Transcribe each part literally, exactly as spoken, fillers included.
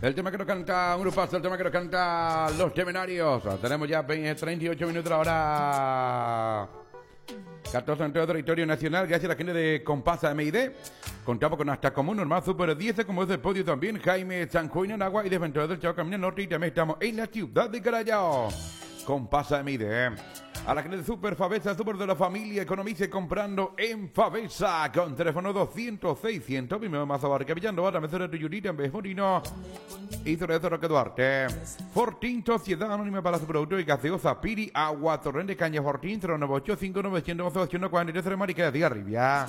El tema que nos canta un grupazo, el tema que nos canta Los Temerarios. Tenemos ya treinta y ocho minutos ahora. catorce en todo el territorio nacional. Gracias a la gente de Compasa M I D. Contamos con hasta común normal Super diez, como es el podio también Jaime Sanjuín en agua y de Ventura del Chavo Camino Norte. Y también estamos en la ciudad de Carallao. Compasa M I D. A la gente de Super Favesa, Super de la familia, economice comprando en Favesa con teléfono doscientos seiscientos. Primero Mazo Barca Villando, también sobre Tuyurita en Besmorino y sobre eso Roque Duarte. Fortín, Sociedad Anónima para su producto y gaseosa Piri, Agua, Torrente Caña, Fortín, cero nueve ocho cinco nueve uno uno cuatro tres, Marica de Arribia.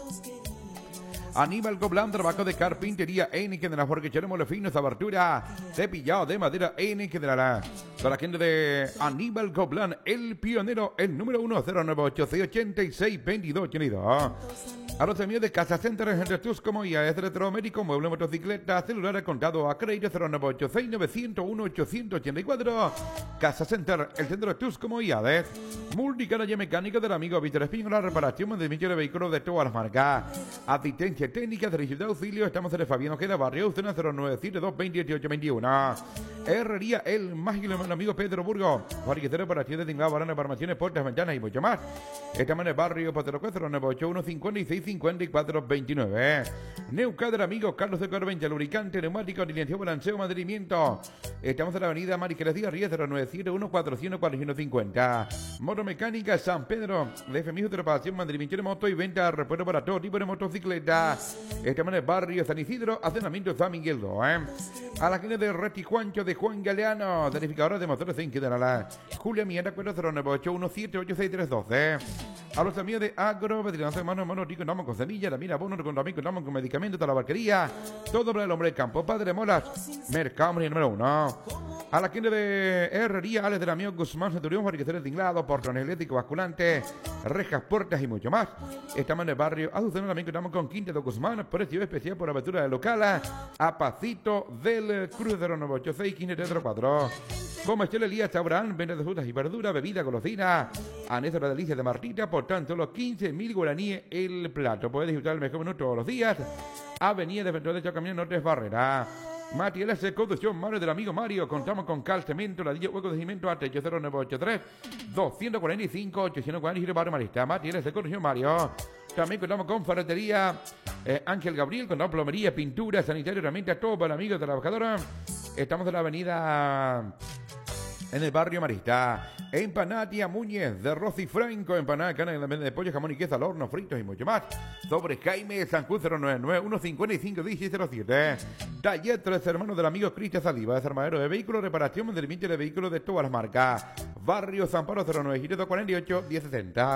Aníbal Goblan, trabajo de carpintería N, que de la Forquechera Molefinos, abertura, cepillado de madera N, que de la, con la gente de Aníbal Goblan, el pionero, el número uno, cero nueve ocho seis ocho seis dos dos ocho dos. A los amigos de Casa Center en Jesús como ya es electromédico, mueble, motocicleta, celular contado a crédito cero nueve ocho seis nueve cero uno ocho ocho cuatro. Casa Center, el centro de Tus como ya de multicanalla mecánica del amigo Víctor Espino, la reparación, mantenimiento de vehículos de todas las marcas, asistencia técnica, servicio de auxilio. Estamos en el Fabián Ojeda, barrio Ucena, cero nueve siete dos dos ocho ocho dos uno. Herrería El Mágico, el amigo Pedro Burgo, fabricador para tiendas de tinglado, baranas, farmacias, puertas, ventanas y mucho más. Estamos en el barrio Pateroco, cero nueve ocho uno cincuenta y seis cincuenta y cuatro veintinueve. Neucader, amigo Carlos de Corventa, lubricante, neumático, alineación, balanceo, mantenimiento. Estamos en la avenida Mariqueles Díaz Ríos, cero nueve siete uno cuatro cero cuatro uno cincuenta. Motomecánica San Pedro, de F M I de reparación, mantenimiento de moto y venta, repuesto para todo tipo de motocicletas. Estamos en el barrio San Isidro, asentamiento San Miguel, ¿eh? A la gente de Reti Juancho de Juan Galeano, verificadora de motores en Quedarala. Julia Miera, cuatro cero nueve ocho uno siete ocho seis tres uno dos. A los amigos de Agro, veterinario hermano, hermano, rico, contamos con semilla, la mina, bono, también contamos con medicamentos, toda la barquería, todo para el hombre del campo, Padre Molas, Mercado número uno. A la gente de Herrería, Alex del amigo Guzmán Centurión, fabricaciones de tinglado, portones eléctricos, basculantes, rejas, puertas y mucho más. Estamos en el barrio Azucena, también contamos con Quinta de Guzmán, precio especial por apertura de local, a Pacito del Cruz cero nueve ocho seis uno cinco tres cuatro. Comercial Elías Abraham, venta de frutas y verduras, bebida, golosina, anexo la delicia de Martita, por tanto, los quince mil guaraníes el plato. Puedes disfrutar el mejor menú todos los días. Avenida de Ventura de Chacamino Norte Barrera. Materiales de conducción, madre del amigo Mario. Contamos con cal, cemento, ladrillo, hueco de cemento, A T H cero nueve ocho tres dos cuatro cinco ocho cuatro cero Barrio Marista. Materiales de conducción, Mario. También contamos con ferretería eh, Ángel Gabriel, contamos plomería, pintura, sanitario, herramientas, todo para amigos de trabajadora. Estamos en la avenida en el barrio Marista. Empanadia Muñez de Rosy Franco, empanada carne de pollo, jamón y queso al horno, fritos y mucho más. Sobre Jaime San Cruz cero nueve nueve uno cinco cinco uno seis cero siete. Taller Tres Hermanos del amigo Cristian Saliva, desarmadero de vehículos, reparación, mantenimiento de vehículos de todas las marcas. Barrio San Pablo cero nueve siete dos cuatro ocho uno cero sesenta.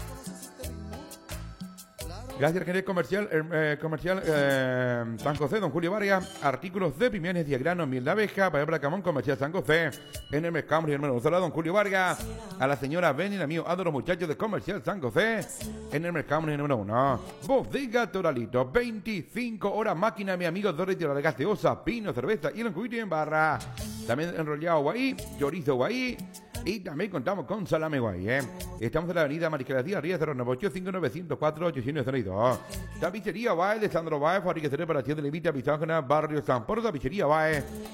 Gracias, gente comercial, eh, comercial eh, San José, don Julio Vargas, artículos de pimientos, diagranos, miel de abeja, para Camón, comercial San José, en el mercado, mi hermano, un saludo a don Julio Vargas, a la señora Beni, el amigo, a los muchachos de comercial San José, en el mercado, mi número uno, Bodega Toralito, veinticinco horas máquina, mi amigo, dos litros de gaseosa, pino, cerveza y el encuito en barra, también enrollado guay, chorizo guay. Y también contamos con salame guay, ¿eh? Estamos en la avenida Mariquelas Díaz Ríos, cero nueve ocho cinco nueve cero cuatro ocho cero dos. Tapicería Bae de Sandro Bae, fabricación de reparación de limita, Piságona, barrio San Porto, Tapicería Bae.